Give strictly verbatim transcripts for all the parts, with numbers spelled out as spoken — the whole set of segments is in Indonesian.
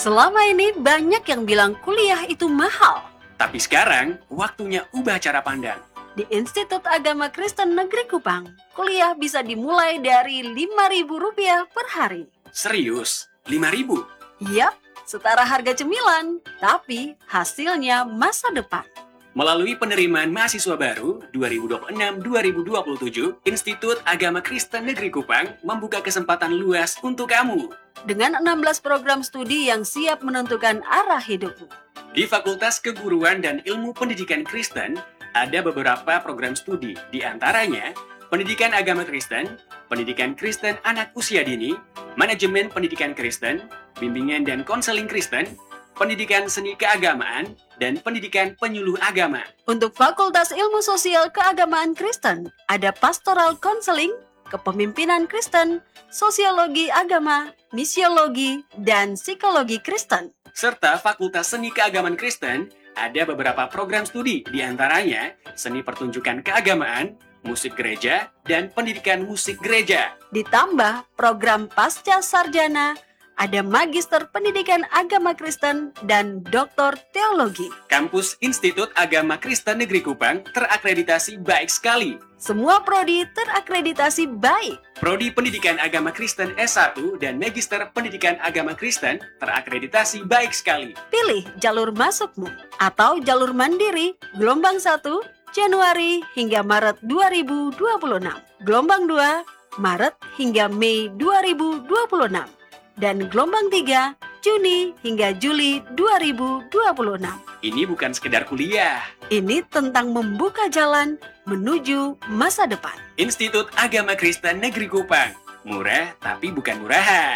Selama ini banyak yang bilang kuliah itu mahal. Tapi sekarang, waktunya ubah cara pandang. Di Institut Agama Kristen Negeri Kupang, kuliah bisa dimulai dari lima ribu rupiah per hari. Serius? lima ribu? Yap, setara harga cemilan, tapi hasilnya masa depan. Melalui penerimaan mahasiswa baru dua ribu dua puluh enam dua ribu dua puluh tujuh, Institut Agama Kristen Negeri Kupang membuka kesempatan luas untuk kamu. Dengan enam belas program studi yang siap menentukan arah hidupmu. Di Fakultas Keguruan dan Ilmu Pendidikan Kristen, ada beberapa program studi, di antaranya Pendidikan Agama Kristen, Pendidikan Kristen Anak Usia Dini, Manajemen Pendidikan Kristen, Bimbingan dan Konseling Kristen, Pendidikan Seni Keagamaan, dan Pendidikan Penyuluh Agama. Untuk Fakultas Ilmu Sosial Keagamaan Kristen, ada Pastoral Konseling, Kepemimpinan Kristen, Sosiologi Agama, Misiologi, dan Psikologi Kristen. Serta Fakultas Seni Keagamaan Kristen, ada beberapa program studi, di antaranya Seni Pertunjukan Keagamaan, Musik Gereja, dan Pendidikan Musik Gereja. Ditambah program Pasca Sarjana, ada Magister Pendidikan Agama Kristen dan Doktor Teologi. Kampus Institut Agama Kristen Negeri Kupang terakreditasi baik sekali. Semua prodi terakreditasi baik. Prodi Pendidikan Agama Kristen S satu dan Magister Pendidikan Agama Kristen terakreditasi baik sekali. Pilih jalur masukmu atau jalur mandiri gelombang satu Januari hingga Maret dua ribu dua puluh enam. Gelombang dua Maret hingga Mei dua ribu dua puluh enam. Dan gelombang tiga Juni hingga Juli dua ribu dua puluh enam. Ini bukan sekedar kuliah. Ini tentang membuka jalan menuju masa depan. Institut Agama Kristen Negeri Kupang. Murah tapi bukan murahan.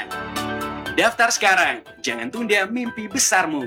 Daftar sekarang, jangan tunda mimpi besarmu.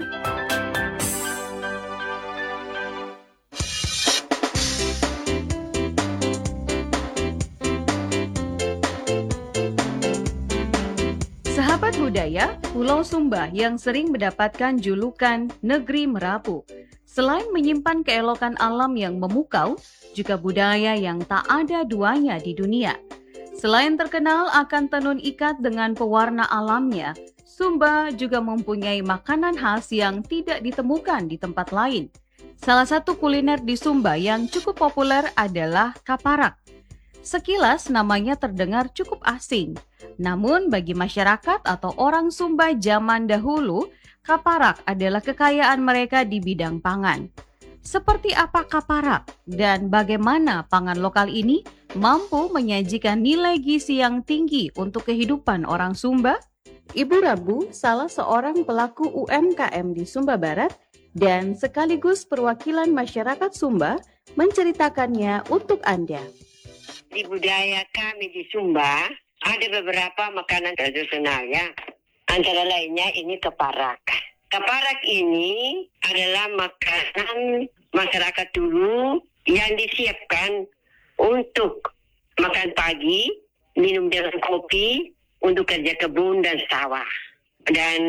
Sahabat budaya, Pulau Sumba yang sering mendapatkan julukan Negeri Merapu. Selain menyimpan keelokan alam yang memukau, juga budaya yang tak ada duanya di dunia. Selain terkenal akan tenun ikat dengan pewarna alamnya, Sumba juga mempunyai makanan khas yang tidak ditemukan di tempat lain. Salah satu kuliner di Sumba yang cukup populer adalah kaparak. Sekilas namanya terdengar cukup asing. Namun bagi masyarakat atau orang Sumba zaman dahulu, kaparak adalah kekayaan mereka di bidang pangan. Seperti apa kaparak dan bagaimana pangan lokal ini mampu menyajikan nilai gizi yang tinggi untuk kehidupan orang Sumba? Ibu Rabu, salah seorang pelaku U M K M di Sumba Barat dan sekaligus perwakilan masyarakat Sumba, menceritakannya untuk Anda. Di budaya kami di Sumba, ada beberapa makanan tradisional ya. Antara lainnya ini keparak. Keparak ini adalah makanan masyarakat dulu yang disiapkan untuk makan pagi, minum dengan kopi, untuk kerja kebun dan sawah. Dan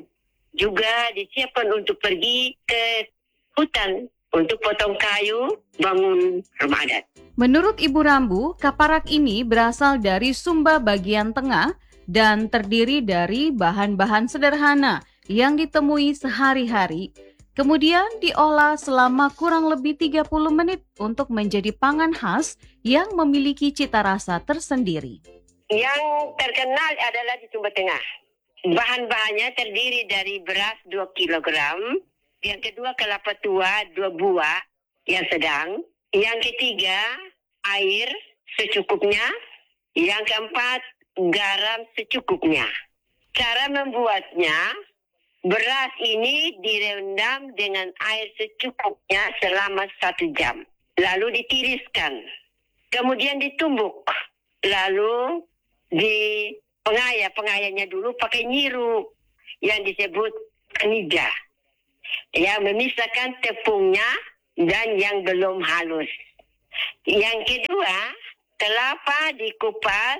juga disiapkan untuk pergi ke hutan untuk potong kayu, bangun rumah adat. Menurut Ibu Rambu, kaparak ini berasal dari Sumba bagian tengah dan terdiri dari bahan-bahan sederhana yang ditemui sehari-hari, kemudian diolah selama kurang lebih tiga puluh menit untuk menjadi pangan khas yang memiliki cita rasa tersendiri. Yang terkenal adalah di Sumba Tengah. Bahan-bahannya terdiri dari beras dua kilogram, yang kedua kelapa tua dua buah yang sedang, yang ketiga air secukupnya, yang keempat garam secukupnya. Cara membuatnya, beras ini direndam dengan air secukupnya selama satu jam. Lalu ditiriskan. Kemudian ditumbuk. Lalu di pengaya, pengayanya dulu pakai nyiru yang disebut kenija. Yang memisahkan tepungnya dan yang belum halus. Yang kedua, kelapa dikupas,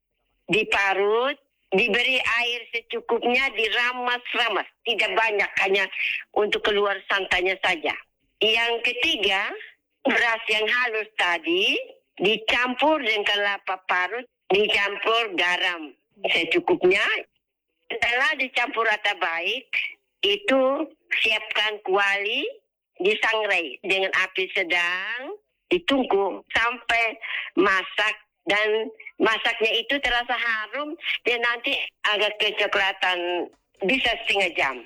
diparut, diberi air secukupnya, diramas-ramas. Tidak banyak, hanya untuk keluar santannya saja. Yang ketiga, beras yang halus tadi dicampur dengan kelapa parut, dicampur garam secukupnya. Setelah dicampur rata baik, itu siapkan kuali, disangrai dengan api sedang, ditunggu sampai masak. Dan masaknya itu terasa harum, dan nanti agak kecoklatan, bisa setengah jam.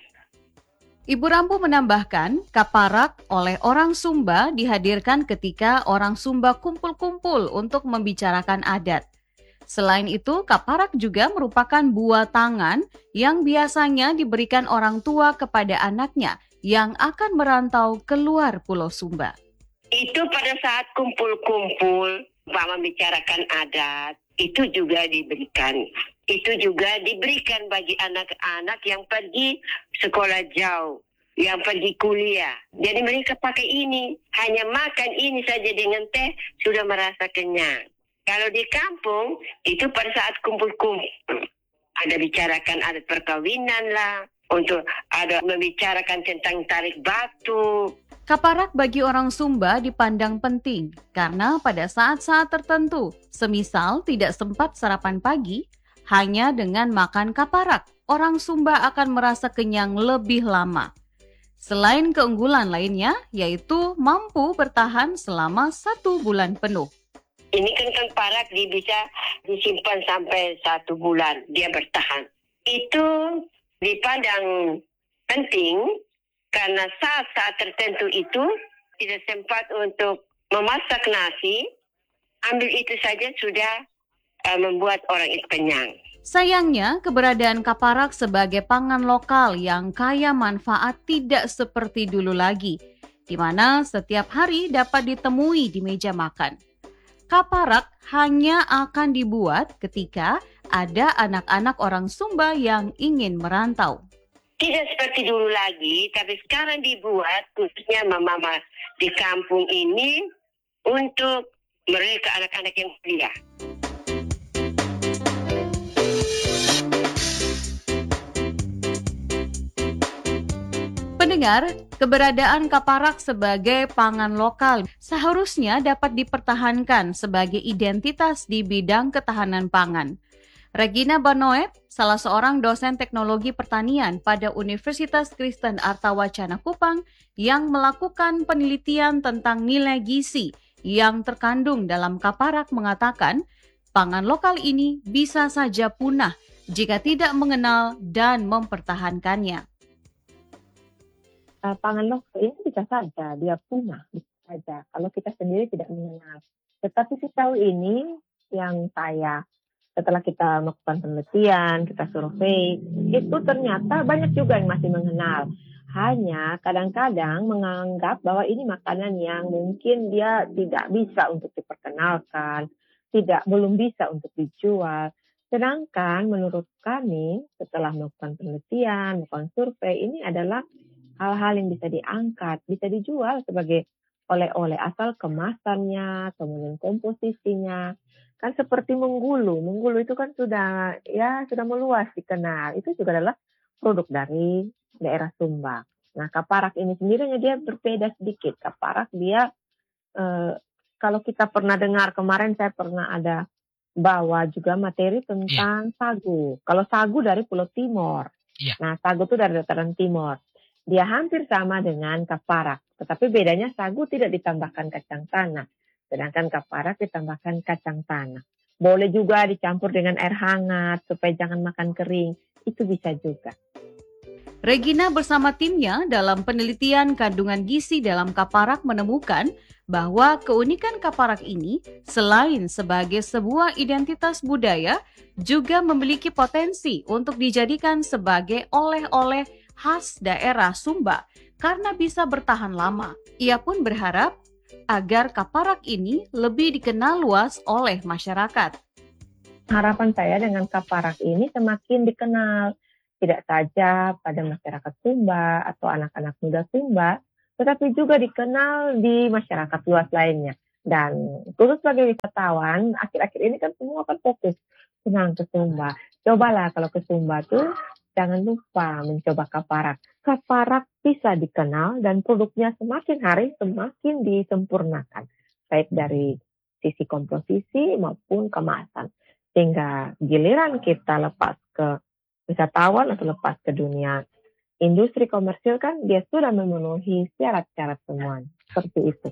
Ibu Rampu menambahkan, kaparak oleh orang Sumba dihadirkan ketika orang Sumba kumpul-kumpul untuk membicarakan adat. Selain itu, kaparak juga merupakan buah tangan yang biasanya diberikan orang tua kepada anaknya yang akan merantau keluar Pulau Sumba. Itu pada saat kumpul-kumpul, Pak membicarakan adat, itu juga diberikan. Itu juga diberikan bagi anak-anak yang pergi sekolah jauh, yang pergi kuliah. Jadi mereka pakai ini, hanya makan ini saja dengan teh, sudah merasa kenyang. Kalau di kampung, itu pada saat kumpul-kumpul, ada bicarakan adat perkawinan lah, untuk ada membicarakan tentang tarik batu. Kaparak bagi orang Sumba dipandang penting karena pada saat-saat tertentu, semisal tidak sempat sarapan pagi, hanya dengan makan kaparak, orang Sumba akan merasa kenyang lebih lama. Selain keunggulan lainnya, yaitu mampu bertahan selama satu bulan penuh. Ini kan kaparak dia bisa disimpan sampai satu bulan, dia bertahan. Itu dipandang penting, karena saat-saat tertentu itu tidak sempat untuk memasak nasi, ambil itu saja sudah uh, membuat orang itu kenyang. Sayangnya, keberadaan kaparak sebagai pangan lokal yang kaya manfaat tidak seperti dulu lagi, di mana setiap hari dapat ditemui di meja makan. Kaparak hanya akan dibuat ketika ada anak-anak orang Sumba yang ingin merantau. Tidak seperti dulu lagi, tapi sekarang dibuat khususnya mama-mama di kampung ini untuk mereka anak-anak yang kuliah. Pendengar, keberadaan kaparak sebagai pangan lokal seharusnya dapat dipertahankan sebagai identitas di bidang ketahanan pangan. Regina Banoet, salah seorang dosen teknologi pertanian pada Universitas Kristen Artawacana Kupang yang melakukan penelitian tentang nilai gizi yang terkandung dalam kaparak mengatakan, pangan lokal ini bisa saja punah jika tidak mengenal dan mempertahankannya. Uh, pangan lokal ini bisa saja dia punah, bisa saja kalau kita sendiri tidak mengenal. Tetapi sejauh ini yang saya setelah kita melakukan penelitian, kita survei, itu ternyata banyak juga yang masih mengenal. Hanya kadang-kadang menganggap bahwa ini makanan yang mungkin dia tidak bisa untuk diperkenalkan, tidak belum bisa untuk dijual. Sedangkan menurut kami setelah melakukan penelitian, melakukan survei, ini adalah hal-hal yang bisa diangkat, bisa dijual sebagai oleh-oleh asal kemasannya, kemudian komposisinya. Kan seperti menggulu, menggulu itu kan sudah ya sudah meluas dikenal. Itu juga adalah produk dari daerah Sumba. Nah, kaparak ini sendirinya dia berbeda sedikit. Kaparak dia eh, kalau kita pernah dengar kemarin saya pernah ada bawa juga materi tentang yeah. sagu. Kalau sagu dari Pulau Timor. Yeah. Nah, sagu itu dari dataran timur. Dia hampir sama dengan kaparak, tetapi bedanya sagu tidak ditambahkan kacang tanah. Sedangkan kaparak ditambahkan kacang tanah. Boleh juga dicampur dengan air hangat supaya jangan makan kering. Itu bisa juga. Regina bersama timnya dalam penelitian kandungan gizi dalam kaparak menemukan bahwa keunikan kaparak ini selain sebagai sebuah identitas budaya juga memiliki potensi untuk dijadikan sebagai oleh-oleh khas daerah Sumba karena bisa bertahan lama. Ia pun berharap agar kaparak ini lebih dikenal luas oleh masyarakat. Harapan saya dengan kaparak ini semakin dikenal, tidak saja pada masyarakat Sumba atau anak-anak muda Sumba, tetapi juga dikenal di masyarakat luas lainnya. Dan khusus sebagai wisatawan, akhir-akhir ini kan semua kan fokus senang ke Sumba. Cobalah kalau ke Sumba tuh, jangan lupa mencoba kaparak. Kaparak bisa dikenal dan produknya semakin hari semakin disempurnakan. Baik dari sisi komposisi maupun kemasan. Sehingga giliran kita lepas ke wisatawan atau lepas ke dunia industri komersil kan dia sudah memenuhi syarat-syarat semuanya. Seperti itu.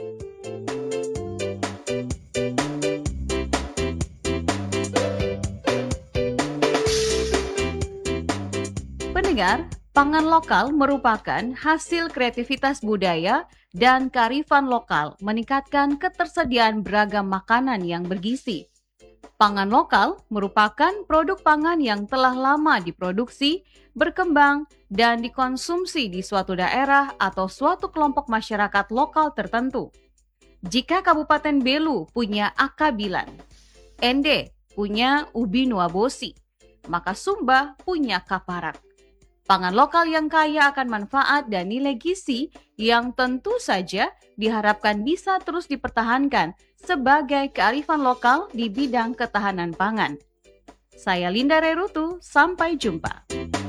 Pendengar, pangan lokal merupakan hasil kreativitas budaya dan kearifan lokal meningkatkan ketersediaan beragam makanan yang bergizi. Pangan lokal merupakan produk pangan yang telah lama diproduksi, berkembang, dan dikonsumsi di suatu daerah atau suatu kelompok masyarakat lokal tertentu. Jika Kabupaten Belu punya akabilan, Ende punya ubi nuabosi, maka Sumba punya kaparak. Pangan lokal yang kaya akan manfaat dan nilai gizi yang tentu saja diharapkan bisa terus dipertahankan sebagai kearifan lokal di bidang ketahanan pangan. Saya Linda Rerutu, sampai jumpa.